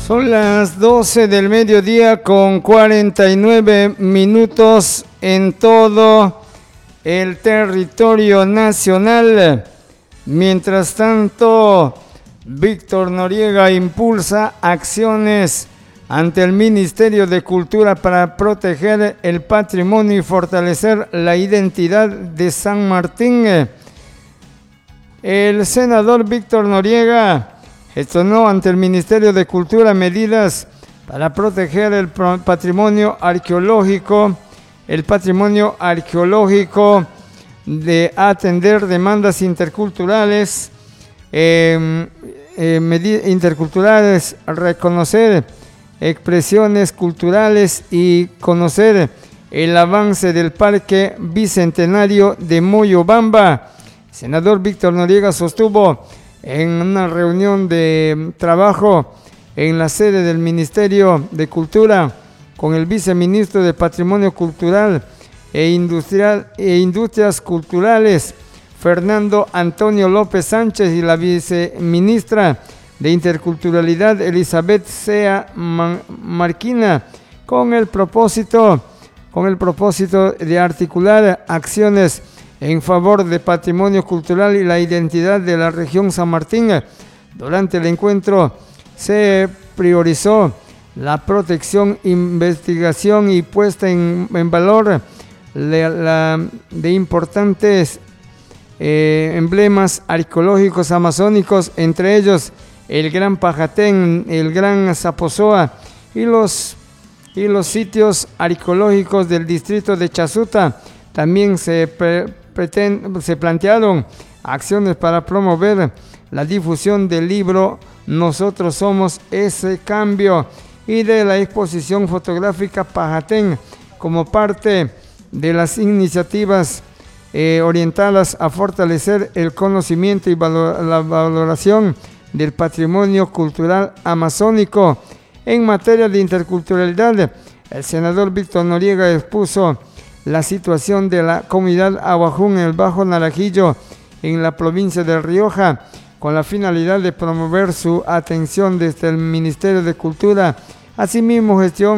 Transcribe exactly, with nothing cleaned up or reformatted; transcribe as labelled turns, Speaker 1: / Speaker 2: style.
Speaker 1: Son las doce del mediodía con cuarenta y nueve minutos en todo el territorio nacional. Mientras tanto, Víctor Noriega impulsa acciones ante el Ministerio de Cultura para proteger el patrimonio y fortalecer la identidad de San Martín. El senador Víctor Noriega gestionó ante el Ministerio de Cultura medidas para proteger el patrimonio arqueológico, el patrimonio arqueológico, de atender demandas interculturales, eh, eh, interculturales, reconocer expresiones culturales y conocer el avance del Parque Bicentenario de Moyobamba. El senador Víctor Noriega sostuvo en una reunión de trabajo en la sede del Ministerio de Cultura con el viceministro de Patrimonio Cultural e, Industrial, e Industrias Culturales, Fernando Antonio López Sánchez, y la viceministra de Interculturalidad, Elizabeth Sea Marquina, con el propósito, con el propósito de articular acciones en favor del patrimonio cultural y la identidad de la región San Martín. Durante el encuentro se priorizó la protección, investigación y puesta en, en valor de, la, de importantes eh, emblemas arqueológicos amazónicos, entre ellos el Gran Pajatén, el Gran Zaposoa y los, y los sitios arqueológicos del distrito de Chasuta. También se pre, se plantearon acciones para promover la difusión del libro Nosotros Somos Ese Cambio y de la exposición fotográfica Pajatén como parte de las iniciativas eh, orientadas a fortalecer el conocimiento y valor, la valoración del patrimonio cultural amazónico. En materia de interculturalidad, el senador Víctor Noriega expuso la situación de la comunidad Ahuajún en el Bajo Naranjillo, en la provincia de Rioja, con la finalidad de promover su atención desde el Ministerio de Cultura. Asimismo, gestión